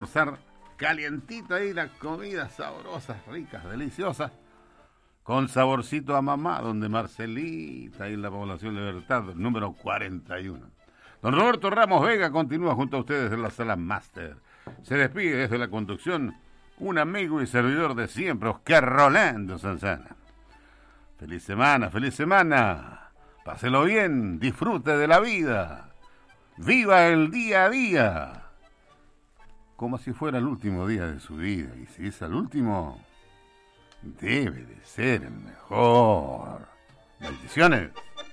almorzar calientita ahí, las comidas sabrosas, ricas, deliciosas, con saborcito a mamá, donde Marcelita, ahí en la Población Libertad, número 41. Don Roberto Ramos Vega continúa junto a ustedes en la sala Máster. Se despide desde la conducción un amigo y servidor de siempre, Oscar Rolando Sanzana. Feliz semana, feliz semana. Páselo bien, disfrute de la vida. Viva el día a día. Como si fuera el último día de su vida. Y si es el último, debe de ser el mejor. Bendiciones.